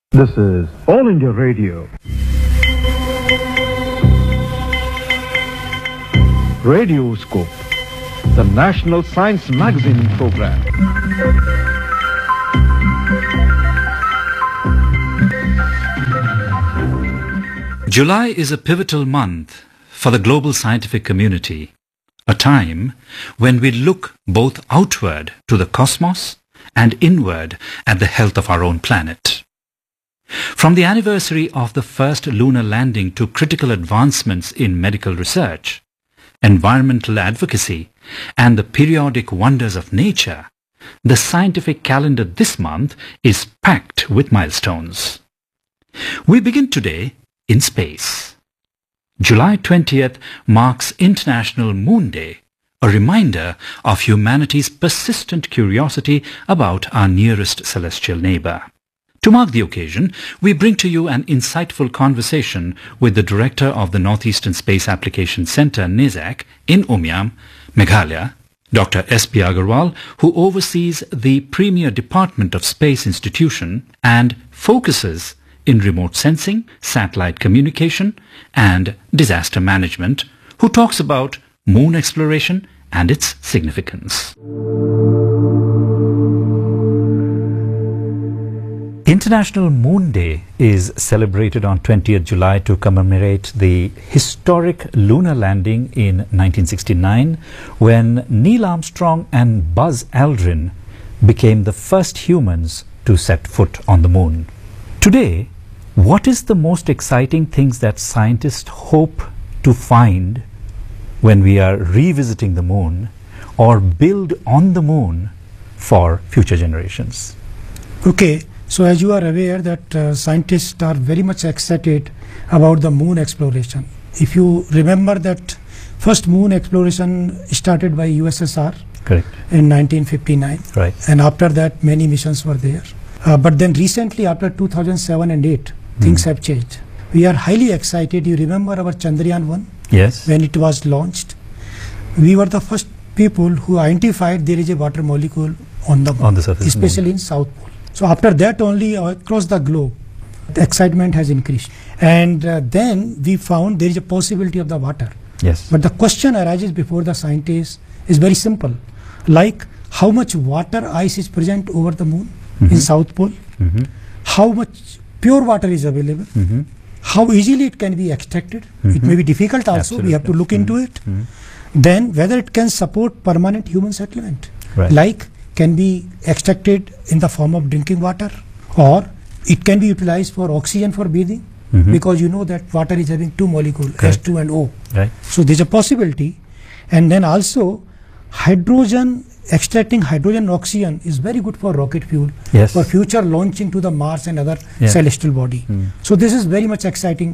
This is All India Radio. Radioscope, the National Science Magazine program. July is a pivotal month for the global scientific community, a time when we look both outward to the cosmos and inward at the health of our own planet. From the anniversary of the first lunar landing to critical advancements in medical research, environmental advocacy, and the periodic wonders of nature, the scientific calendar this month is packed with milestones. We begin today in space. July 20th marks International Moon Day, a reminder of humanity's persistent curiosity about our nearest celestial neighbor. To mark the occasion, we bring to you an insightful conversation with the director of the Northeastern Space Applications Centre, NESAC, in Umiam, Meghalaya, Dr. S.P. Agarwal, who oversees the premier department of Space Institution and focuses in remote sensing, satellite communication, and disaster management, who talks about moon exploration and its significance. International Moon Day is celebrated on 20th July to commemorate the historic lunar landing in 1969 when Neil Armstrong and Buzz Aldrin became the first humans to set foot on the moon. Today, what is the most exciting things that scientists hope to find when we are revisiting the moon or build on the moon for future generations? Okay. So as you are aware that scientists are very much excited about the moon exploration. If you remember that first moon exploration started by USSR. Correct. In 1959. Right. And after that many missions were there. But then recently after 2007 and 8 things have changed. We are highly excited. You remember our Chandrayaan 1? Yes. When it was launched. We were the first people who identified there is a water molecule on the moon. On the surface. Especially in South Pole. So after that only across the globe, the excitement has increased. And then we found there is a possibility of the water. Yes. But the question arises before the scientists is very simple. Like how much water ice is present over the moon in South Pole? How much pure water is available? How easily it can be extracted? It may be difficult also. Absolutely. We have to look into it. Then whether it can support permanent human settlement. Right. Like can be extracted in the form of drinking water, or it can be utilized for oxygen for breathing, because you know that water is having two molecules, Correct. H2 and O. Right. So there's a possibility. And then also hydrogen, extracting hydrogen and oxygen is very good for rocket fuel, Yes. for future launching to the Mars and other celestial body. So this is very much exciting